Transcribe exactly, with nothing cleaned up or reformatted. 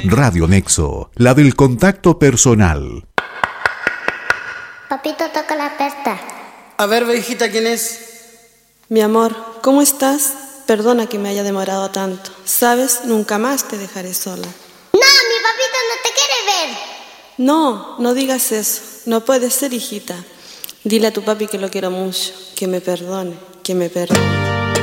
Radio Nexo, la del contacto personal. Papito, toca la puerta. A ver, viejita, ¿quién es? Mi amor, ¿cómo estás? Perdona que me haya demorado tanto. Sabes, nunca más te dejaré sola. ¡No, mi papito no te quiere ver! No, no digas eso. No puede ser, hijita. Dile a tu papi que lo quiero mucho, que me perdone, que me perdone.